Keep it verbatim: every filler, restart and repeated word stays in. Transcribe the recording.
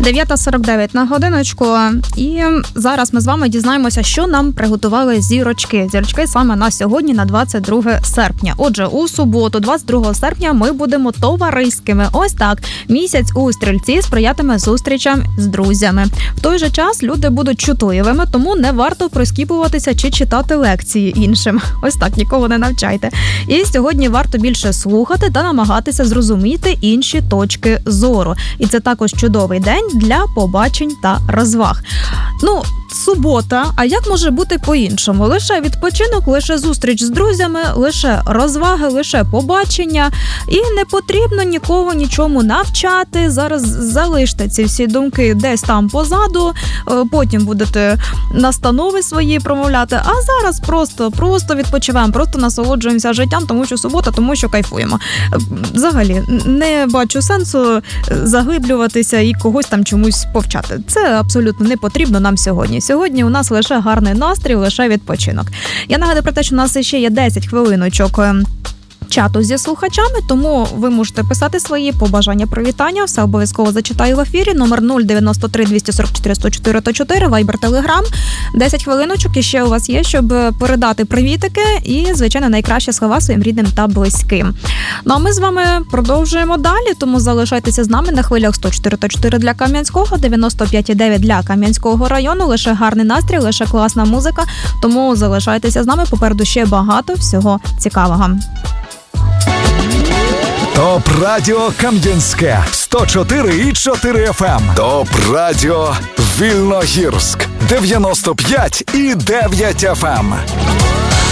дев'ята сорок дев'ять на годиночку, і зараз ми з вами дізнаємося, що нам приготували зірочки. Зірочки саме на сьогодні, на двадцять друге серпня. Отже, у суботу, двадцять другого серпня, ми будемо товариськими. Ось так. Місяць у Стрільці сприятиме зустрічам з друзями. В той же час люди будуть чутливими, тому не варто прискіпуватися чи читати лекції іншим. Ось так, нікого не навчайте. І сьогодні варто більше слухати та намагатися зрозуміти інші точки зору. І це також чудовий день для побачень та розваг. Ну, субота, а як може бути по-іншому? Лише відпочинок, лише зустріч з друзями, лише розваги, лише побачення. І не потрібно нікого нічому навчати. Зараз залиште ці всі думки десь там позаду, потім будете настанови свої промовляти, а зараз просто, просто відпочиваємо, просто насолоджуємося життям, тому що субота, тому що кайфуємо. Взагалі, не бачу сенсу заглиблюватися і когось там чомусь повчати. Це абсолютно не потрібно нам сьогодні. Сьогодні у нас лише гарний настрій, лише відпочинок. Я нагадую про те, що у нас ще є десять хвилиночок чату зі слухачами, тому ви можете писати свої побажання, привітання, все обов'язково зачитаю в ефірі. Номер нуль дев'яносто три двісті сорок чотири сто чотири чотири, Вайбер, Телеграм. десять хвилиночок і ще у вас є, щоб передати привітики і, звичайно, найкращі слова своїм рідним та близьким. Ну а ми з вами продовжуємо далі, тому залишайтеся з нами на хвилях сто чотири чотири для Кам'янського, дев'яносто п'ять дев'ять для Кам'янського району. Лише гарний настрій, лише класна музика, тому залишайтеся з нами, попереду ще багато всього цікавого. Топ Радіо Кам'янське сто чотири і чотири еф ем. Топ Радіо Вільногірськ дев'яносто п'ять і дев'ять еф ем.